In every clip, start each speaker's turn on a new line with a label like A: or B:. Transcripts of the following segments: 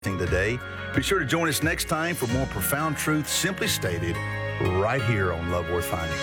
A: today. Be sure to join us next time for more profound truth simply stated right here on Love Worth Finding.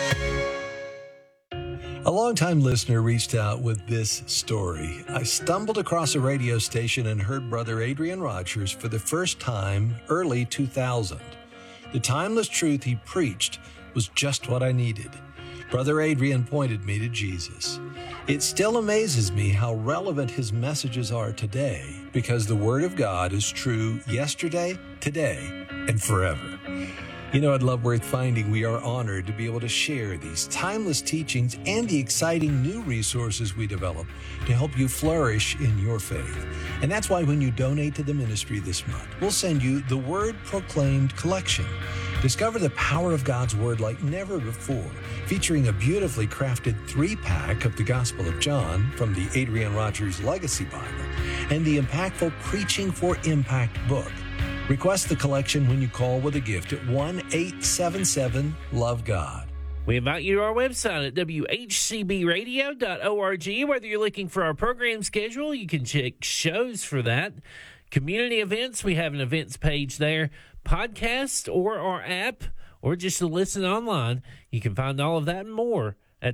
B: A longtime listener reached out with this story. I stumbled across a radio station and heard Brother Adrian Rogers for the first time early 2000. The timeless truth he preached was just what I needed. Brother Adrian pointed me to Jesus. It still amazes me how relevant his messages are today because the Word of God is true yesterday, today, and forever. You know, at Love Worth Finding, we are honored to be able to share these timeless teachings and the exciting new resources we develop to help you flourish in your faith. And that's why when you donate to the ministry this month, we'll send you the Word Proclaimed collection. Discover the power of God's Word like never before, featuring a beautifully crafted 3-pack of the Gospel of John from the Adrian Rogers Legacy Bible and the impactful Preaching for Impact book. Request the collection when you call with a gift at 1-877-LOVE-GOD.
C: We invite you to our website at whcbradio.org. Whether you're looking for our program schedule, you can check shows for that. Community events, we have an events page there. Podcast or our app, or just to listen online. You can find all of that and more at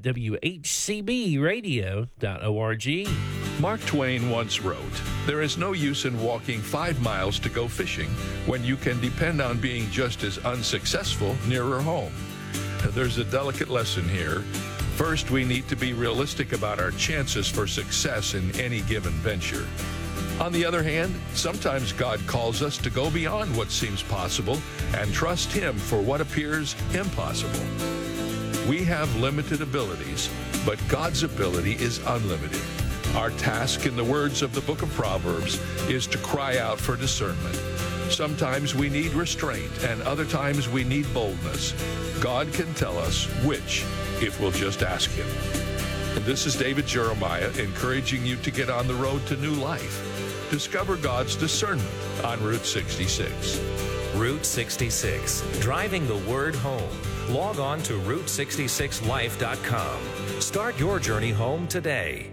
C: whcbradio.org.
D: Mark Twain once wrote, "There is no use in walking 5 miles to go fishing when you can depend on being just as unsuccessful nearer home." There's a delicate lesson here. First, we need to be realistic about our chances for success in any given venture. On the other hand, sometimes God calls us to go beyond what seems possible and trust Him for what appears impossible. We have limited abilities, but God's ability is unlimited. Our task, in the words of the book of Proverbs, is to cry out for discernment. Sometimes we need restraint, and other times we need boldness. God can tell us which, if we'll just ask Him. And this is David Jeremiah encouraging you to get on the road to new life. Discover God's discernment on Route 66.
E: Route 66, driving the word home. Log on to Route66Life.com. Start your journey home today.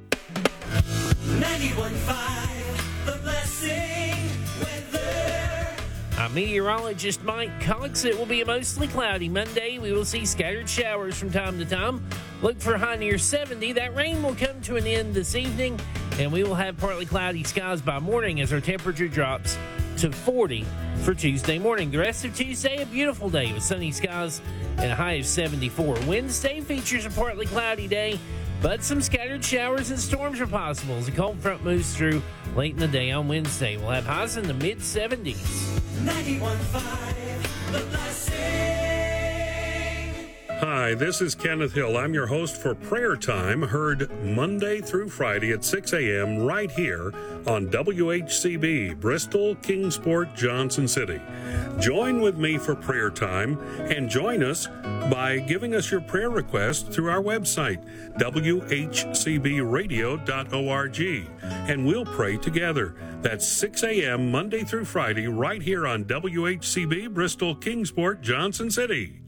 F: 91.5, The Blessing weather.
C: I'm meteorologist Mike Cox. It will be a mostly cloudy Monday. We will see scattered showers from time to time. Look for a high near 70. That rain will come to an end this evening, and we will have partly cloudy skies by morning as our temperature drops to 40 for Tuesday morning. The rest of Tuesday, a beautiful day with sunny skies and a high of 74. Wednesday features a partly cloudy day, but some scattered showers and storms are possible as a cold front moves through late in the day on Wednesday. We'll have highs in the mid-70s.
F: 91.5, The Blessing.
G: Hi, this is Kenneth Hill. I'm your host for Prayer Time, heard Monday through Friday at 6 a.m. right here on WHCB, Bristol, Kingsport, Johnson City. Join with me for Prayer Time and join us by giving us your prayer requests through our website, whcbradio.org, and we'll pray together. That's 6 a.m. Monday through Friday right here on WHCB, Bristol, Kingsport, Johnson City.